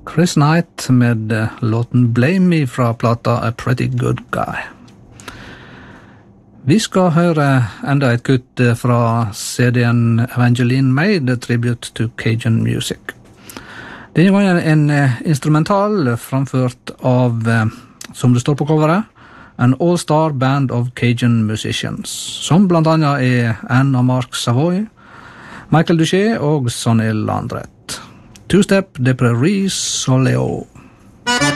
Chris Knight med låten Blame Me fra plata A Pretty Good Guy. Vi skal høre enda et kutt fra CD-en Evangeline Made, Tribute to Cajun Music. Denne gangen en instrumental framført av, som det står på coveret, An All-Star Band of Cajun Musicians, som blant annet Anne og Mark Savoy, Michael Duché og Sonny Landreth. Two-Step de Prairie Soleo.